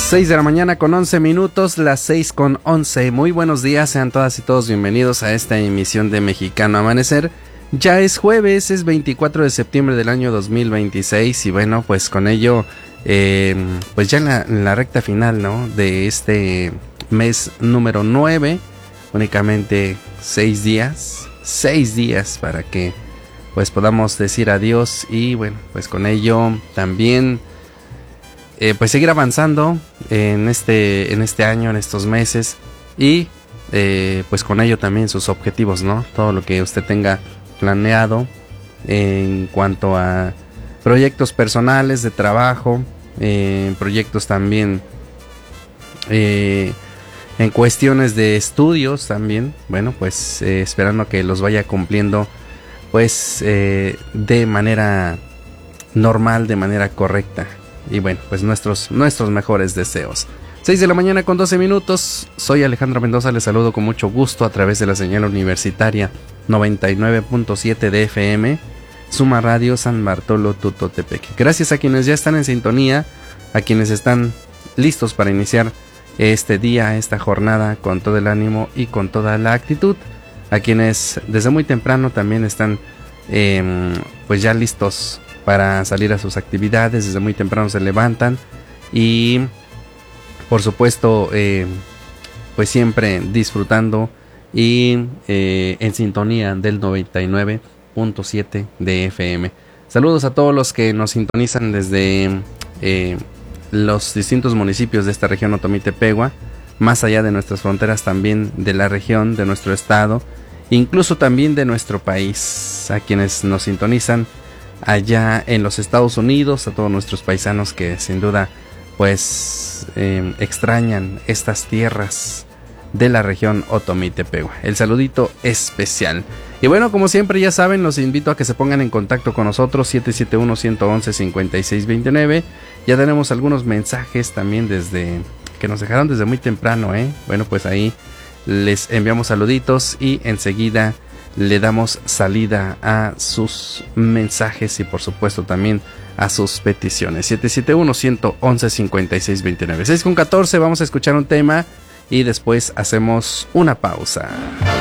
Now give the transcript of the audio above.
6 de la mañana con 11 minutos, las 6 con 11. Muy buenos días, sean todas y todos bienvenidos a esta emisión de Mexicano Amanecer. Ya es jueves, es 24 de septiembre del año 2026 y bueno, pues con ello, pues ya en la recta final, ¿no? De este mes número 9, únicamente 6 días para que pues podamos decir adiós y bueno, pues con ello también pues seguir avanzando en este año, en estos meses y pues con ello también sus objetivos, ¿no? Todo lo que usted tenga planeado en cuanto a proyectos personales de trabajo, proyectos también en cuestiones de estudios también, bueno, pues esperando que los vaya cumpliendo pues de manera normal, de manera correcta. Y bueno, pues nuestros mejores deseos. 6 de la mañana con 12 minutos. Soy Alejandro Mendoza, les saludo con mucho gusto a través de la señal universitaria 99.7 de FM, Suma Radio San Bartolo Tutotepec. Gracias a quienes ya están en sintonía, a quienes están listos para iniciar este día, esta jornada con todo el ánimo y con toda la actitud. A quienes desde muy temprano también están pues ya listos para salir a sus actividades, desde muy temprano se levantan y por supuesto pues siempre disfrutando y en sintonía del 99.7 de FM. Saludos a todos los que nos sintonizan desde los distintos municipios de esta región Otomí-Tepehua, más allá de nuestras fronteras también de la región, de nuestro estado, incluso también de nuestro país, a quienes nos sintonizan allá en los Estados Unidos, a todos nuestros paisanos que sin duda pues extrañan estas tierras de la región Otomí-Tepehua. El saludito especial. Y bueno, como siempre ya saben, los invito a que se pongan en contacto con nosotros 771-111-5629. Ya tenemos algunos mensajes también que nos dejaron desde muy temprano, Bueno, pues ahí les enviamos saluditos y enseguida le damos salida a sus mensajes y por supuesto también a sus peticiones. 771-111-5629. 6 con 14, vamos a escuchar un tema y después hacemos una pausa.